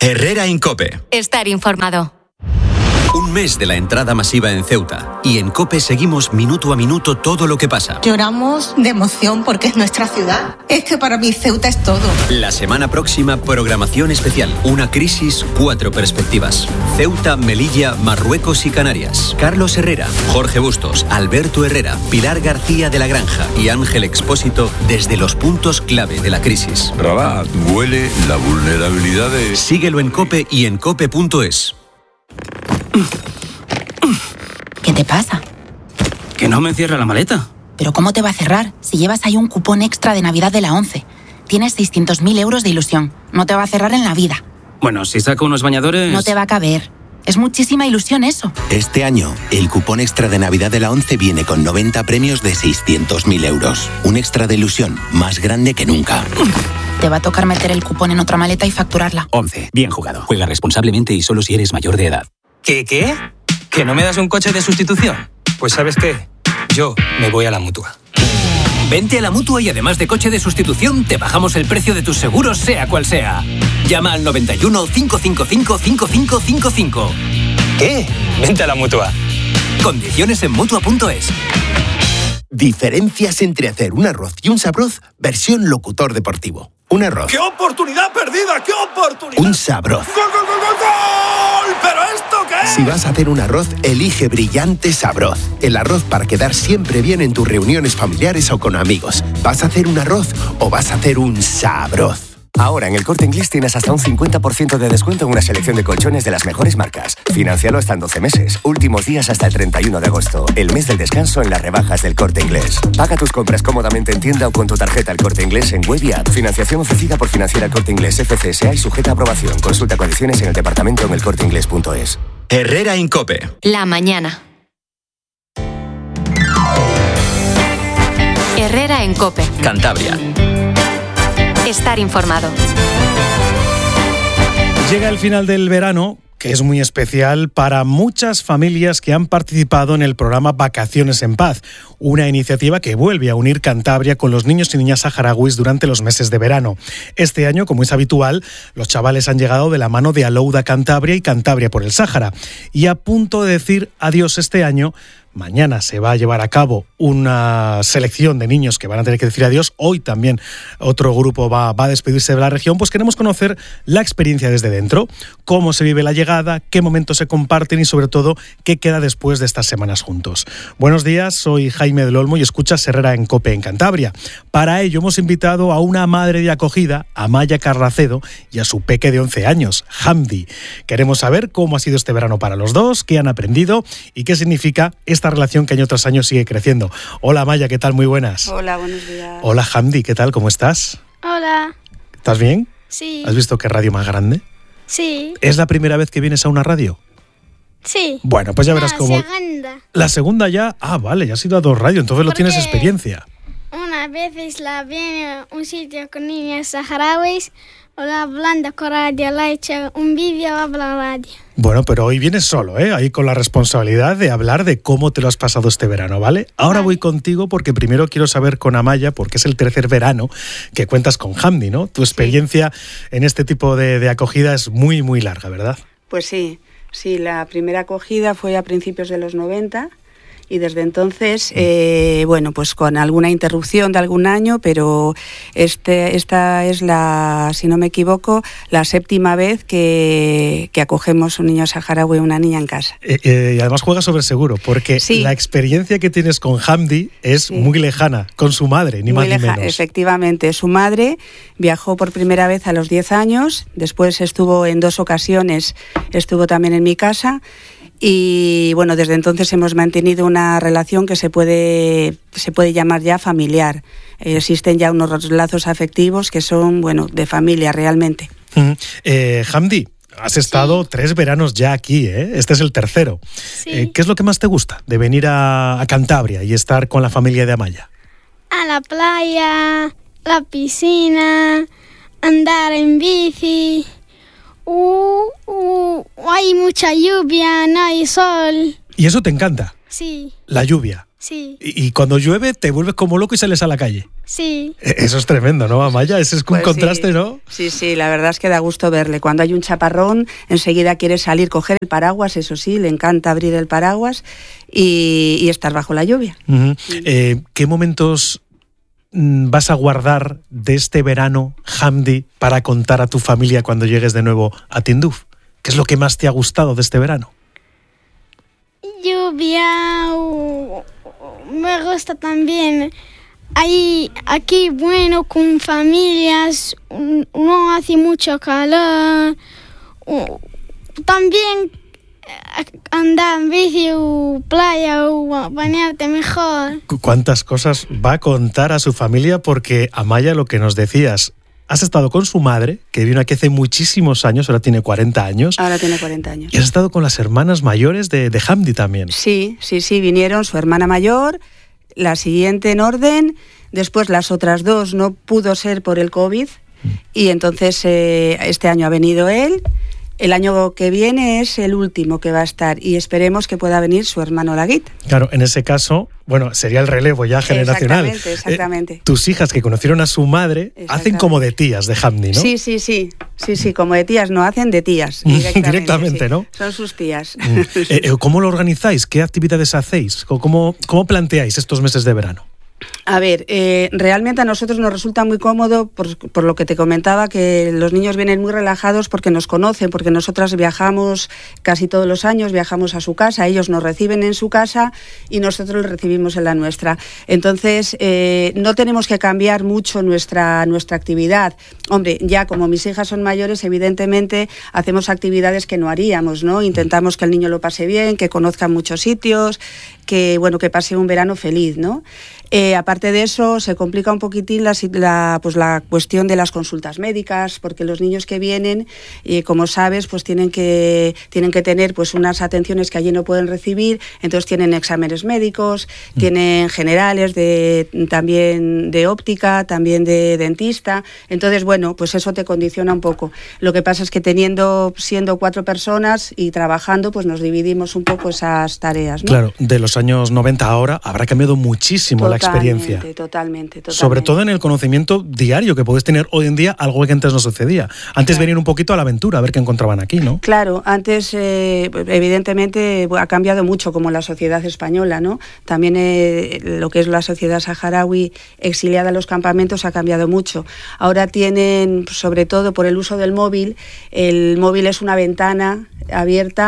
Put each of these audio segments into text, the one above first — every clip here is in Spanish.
Herrera en COPE. Estar informado. Un mes de la entrada masiva en Ceuta. Y en COPE seguimos minuto a minuto todo lo que pasa. Lloramos de emoción porque es nuestra ciudad. Es que para mí Ceuta es todo. La semana próxima, programación especial. Una crisis, 4 perspectivas. Ceuta, Melilla, Marruecos y Canarias. Carlos Herrera, Jorge Bustos, Alberto Herrera, Pilar García de la Granja y Ángel Expósito desde los puntos clave de la crisis. Rabat, huele la vulnerabilidad de... Síguelo en COPE y en cope.es. ¿Qué te pasa? Que no me cierra la maleta. ¿Pero cómo te va a cerrar si llevas ahí un cupón extra de Navidad de la ONCE? Tienes 600.000 euros de ilusión. No te va a cerrar en la vida. Bueno, si saco unos bañadores... No te va a caber. Es muchísima ilusión eso. Este año, el cupón extra de Navidad de la ONCE viene con 90 premios de 600.000 euros. Un extra de ilusión más grande que nunca. Te va a tocar meter el cupón en otra maleta y facturarla. 11. Bien jugado. Juega responsablemente y solo si eres mayor de edad. ¿Qué? ¿Que no me das un coche de sustitución? Pues ¿sabes qué? Yo me voy a la Mutua. Vente a la Mutua y además de coche de sustitución, te bajamos el precio de tus seguros, sea cual sea. Llama al 91 555 5555. ¿Qué? Vente a la Mutua. Condiciones en Mutua.es. Diferencias entre hacer un arroz y un sabroz, versión locutor deportivo. Un arroz. ¡Qué oportunidad perdida! ¡Qué oportunidad! Un sabroz. ¡Gol, gol, gol, gol, gol! ¿Pero esto qué es? Si vas a hacer un arroz, elige Brillante Sabroz. El arroz para quedar siempre bien en tus reuniones familiares o con amigos. ¿Vas a hacer un arroz o vas a hacer un sabroz? Ahora en el Corte Inglés tienes hasta un 50% de descuento en una selección de colchones de las mejores marcas. Financialo hasta en 12 meses. Últimos días hasta el 31 de agosto. El mes del descanso en las rebajas del Corte Inglés. Paga tus compras cómodamente en tienda o con tu tarjeta El Corte Inglés en web y app. Financiación ofrecida por Financiera El Corte Inglés FCSA y sujeta a aprobación. Consulta condiciones en el departamento en elcorteinglés.es. Herrera en COPE. La mañana. Herrera en COPE. Cantabria. Estar informado. Llega el final del verano, que es muy especial para muchas familias que han participado en el programa Vacaciones en Paz, una iniciativa que vuelve a unir Cantabria con los niños y niñas saharauis durante los meses de verano. Este año, como es habitual, los chavales han llegado de la mano de Alouda Cantabria y Cantabria por el Sáhara. Y a punto de decir adiós este año, mañana se va a llevar a cabo una selección de niños que van a tener que decir adiós. Hoy también otro grupo va a despedirse de la región. Pues queremos conocer la experiencia desde dentro, cómo se vive la llegada, qué momentos se comparten y sobre todo qué queda después de estas semanas juntos. Buenos días, soy Jaime del Olmo y escuchas Herrera en COPE en Cantabria. Para ello hemos invitado a una madre de acogida, Amaya Carracedo, y a su peque de 11 años, Hamdi. Queremos saber cómo ha sido este verano para los dos, qué han aprendido y qué significa esta relación que año tras año sigue creciendo. Hola Maya, ¿qué tal? Muy buenas. Hola, buenos días. Hola Hamdi, ¿qué tal? ¿Cómo estás? Hola. ¿Estás bien? Sí. ¿Has visto qué radio más grande? Sí. ¿Es la primera vez que vienes a una radio? Sí. Bueno, pues ya verás cómo... Segunda. La segunda ya... Ah, vale, ya has ido a 2 radios, entonces lo tienes experiencia. Una vez la viene a un sitio con niños saharauis, o la hablando con radio, le he hecho un vídeo a la radio. Bueno, pero hoy vienes solo, ahí con la responsabilidad de hablar de cómo te lo has pasado este verano, ¿vale? Ahora voy contigo porque primero quiero saber con Amaya, porque es el tercer verano que cuentas con Hamdi, ¿no? Tu experiencia en este tipo de acogida es muy, muy larga, ¿verdad? Pues sí, la primera acogida fue a principios de los 90 y desde entonces, bueno, pues con alguna interrupción de algún año, pero esta es la, si no me equivoco, la 7ª vez que acogemos un niño saharaui y una niña en casa. Y además juega sobre seguro, porque la experiencia que tienes con Hamdi es muy lejana, con su madre, ni más ni menos. Efectivamente, su madre viajó por primera vez a los 10 años, después estuvo en 2 ocasiones, estuvo también en mi casa. Y bueno, desde entonces hemos mantenido una relación que se puede llamar ya familiar. Existen ya unos lazos afectivos que son, bueno, de familia realmente. Hamdi, has estado 3 veranos ya aquí, ¿eh? Este es el tercero. Sí. ¿Qué es lo que más te gusta de venir a Cantabria y estar con la familia de Amaya? A la playa, la piscina, andar en bici. Hay mucha lluvia, no hay sol. ¿Y eso te encanta? Sí. La lluvia. Sí. Y cuando llueve te vuelves como loco y sales a la calle. Sí. Eso es tremendo, ¿no, Amaya? Ese es un contraste, sí. ¿no? Sí, la verdad es que da gusto verle. Cuando hay un chaparrón, enseguida quiere salir, coger el paraguas, eso sí, le encanta abrir el paraguas y estar bajo la lluvia. Uh-huh. ¿Qué momentos vas a guardar de este verano, Hamdi, para contar a tu familia cuando llegues de nuevo a Tinduf? ¿Qué es lo que más te ha gustado de este verano? Lluvia, me gusta también. Aquí, bueno, con familias, no hace mucho calor. También andar en bici o playa o bañarte mejor. ¿Cuántas cosas va a contar a su familia? Porque, Amaya, lo que nos decías, has estado con su madre, que vino aquí hace muchísimos años, ahora tiene 40 años. Ahora tiene 40 años. Y has estado con las hermanas mayores de Hamdi también. Sí, vinieron su hermana mayor, la siguiente en orden, después las otras dos no pudo ser por el COVID, y entonces este año ha venido él. El año que viene es el último que va a estar y esperemos que pueda venir su hermano Laguit. Claro, en ese caso, bueno, sería el relevo ya generacional. Exactamente. Tus hijas que conocieron a su madre hacen como de tías de Hamdi, ¿no? Sí, como de tías, no hacen de tías. Directamente, ¿no? Son sus tías. ¿Cómo lo organizáis? ¿Qué actividades hacéis? ¿Cómo planteáis estos meses de verano? A ver, realmente a nosotros nos resulta muy cómodo por lo que te comentaba, que los niños vienen muy relajados porque nos conocen, porque nosotras viajamos casi todos los años, viajamos a su casa, ellos nos reciben en su casa y nosotros los recibimos en la nuestra. Entonces, no tenemos que cambiar mucho nuestra actividad. Hombre, ya como mis hijas son mayores, evidentemente hacemos actividades que no haríamos, ¿no? Intentamos que el niño lo pase bien, que conozca muchos sitios, que pase un verano feliz, ¿no? Aparte de eso, se complica un poquitín la cuestión de las consultas médicas, porque los niños que vienen, como sabes, pues tienen que tener pues unas atenciones que allí no pueden recibir, entonces tienen exámenes médicos, tienen generales, también de óptica, también de dentista, entonces pues eso te condiciona un poco. Lo que pasa es que siendo 4 personas y trabajando, pues nos dividimos un poco esas tareas, ¿no? Claro, de los años 90 ahora habrá cambiado muchísimo la experiencia. Totalmente. Sobre todo en el conocimiento diario que puedes tener hoy en día, algo que antes no sucedía. Antes venían un poquito a la aventura, a ver qué encontraban aquí, ¿no? Claro, antes evidentemente ha cambiado mucho, como la sociedad española, ¿no? También lo que es la sociedad saharaui exiliada en los campamentos ha cambiado mucho. Ahora tienen, sobre todo por el uso del móvil, el móvil es una ventana abierta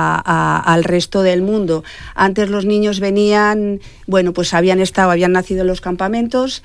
al resto del mundo. Antes los niños venían, pues habían nacido en los campamentos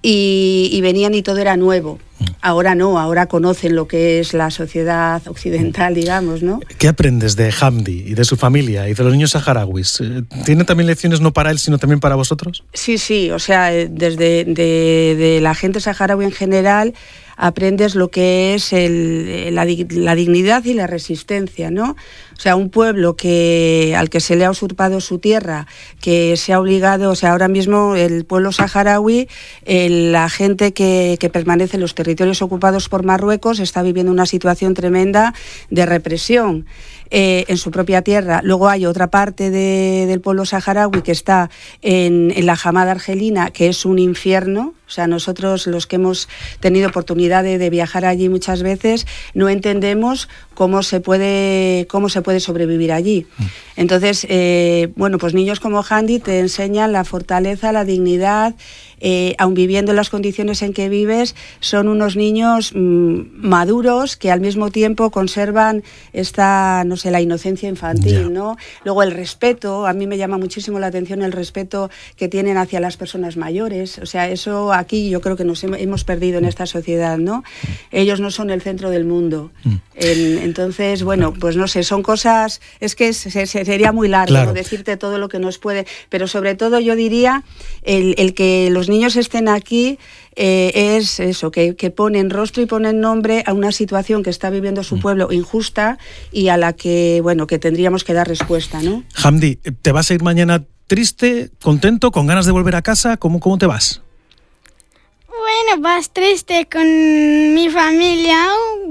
y venían y todo era nuevo. Ahora no, ahora conocen lo que es la sociedad occidental, digamos, ¿no? ¿Qué aprendes de Hamdi y de su familia y de los niños saharauis? ¿Tienen también lecciones no para él, sino también para vosotros? Sí, o sea, desde de la gente saharaui en general aprendes lo que es la dignidad y la resistencia, ¿no? O sea, un pueblo al que se le ha usurpado su tierra, que se ha obligado, o sea, ahora mismo el pueblo saharaui, la gente que permanece en los territorios ocupados por Marruecos está viviendo una situación tremenda de represión en su propia tierra. Luego hay otra parte del pueblo saharaui que está en la Hamada argelina, que es un infierno. O sea, nosotros los que hemos tenido oportunidad de viajar allí muchas veces no entendemos cómo se puede sobrevivir allí. Entonces, pues niños como Hamdi te enseñan la fortaleza, la dignidad, aun viviendo en las condiciones en que vives, son unos niños maduros que al mismo tiempo conservan la inocencia infantil, ¿no? Luego el respeto, a mí me llama muchísimo la atención el respeto que tienen hacia las personas mayores. O sea, eso aquí yo creo que nos hemos perdido en esta sociedad, ¿no? Ellos no son el centro del mundo. Entonces, pues no sé, son cosas, es que sería muy largo, ¿no? Decirte todo lo que nos puede, pero sobre todo yo diría el que los niños estén aquí es eso, que ponen rostro y ponen nombre a una situación que está viviendo su pueblo injusta y a la que tendríamos que dar respuesta, ¿no? Hamdi, ¿te vas a ir mañana triste, contento, con ganas de volver a casa? ¿Cómo te vas? Bueno, vas triste con mi familia,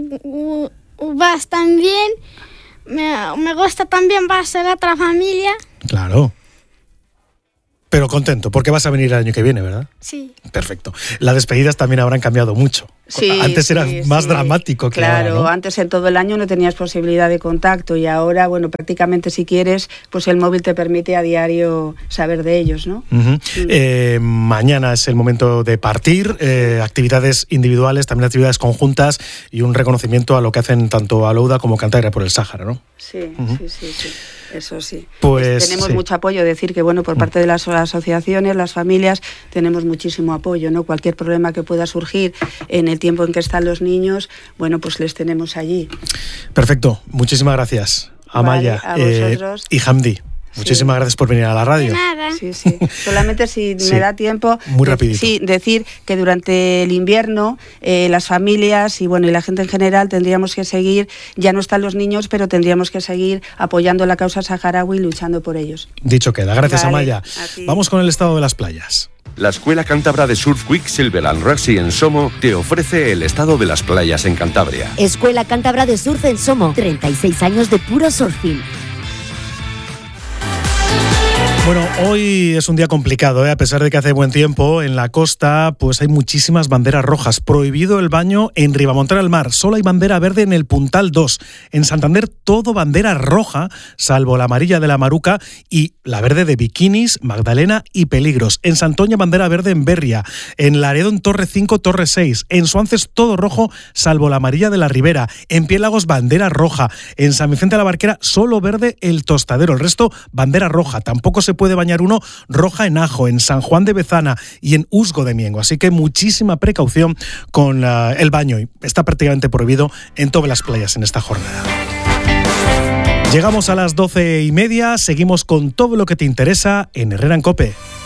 vas también, me gusta también vas a la otra familia. Claro. Pero contento, porque vas a venir el año que viene, ¿verdad? Sí. Perfecto. Las despedidas también habrán cambiado mucho. Sí, antes era más dramático que ahora, claro, ¿no? antes en todo el año no tenías posibilidad de contacto y ahora, bueno, prácticamente si quieres, pues el móvil te permite a diario saber de ellos, ¿no? Mañana es el momento de partir, actividades individuales, también actividades conjuntas y un reconocimiento a lo que hacen tanto Alouda como Cantabria por el Sáhara, ¿no? Sí, sí. Eso sí. Pues tenemos sí. mucho apoyo, decir que bueno, por parte de las asociaciones, las familias, tenemos muchísimo apoyo, ¿no? Cualquier problema que pueda surgir en el tiempo en que están los niños, bueno, pues les tenemos allí. Perfecto, muchísimas gracias, Amaya, vale, a vosotros. Y Hamdi. Muchísimas gracias por venir a la radio. Nada. Sí. Solamente si me da tiempo, muy rapidito. Sí, decir que durante el invierno las familias y bueno y la gente en general tendríamos que seguir, ya no están los niños, pero tendríamos que seguir apoyando la causa saharaui y luchando por ellos. Dicho queda. Gracias, Vale, Amaya. Vamos con el estado de las playas. La Escuela Cántabra de Surf Quicksilver and Rugby en Somo te ofrece el estado de las playas en Cantabria. Escuela Cántabra de Surf en Somo, 36 años de puro surfing. Bueno, hoy es un día complicado, a pesar de que hace buen tiempo. En la costa pues hay muchísimas banderas rojas. Prohibido el baño en Ribamontana al Mar. Solo hay bandera verde en el Puntal 2. En Santander todo bandera roja, salvo la amarilla de la Maruca y la verde de Bikinis, Magdalena y Peligros. En Santoña bandera verde en Berria. En Laredo en Torre 5, Torre 6. En Suances todo rojo, salvo la amarilla de la Ribera. En Piélagos bandera roja. En San Vicente de la Barquera solo verde el Tostadero. El resto bandera roja. Tampoco se puede bañar uno roja en Ajo, en San Juan de Bezana y en Usgo de Miengo. Así que muchísima precaución con el baño. Está prácticamente prohibido en todas las playas en esta jornada. Llegamos a las 12:30. Seguimos con todo lo que te interesa en Herrera en COPE.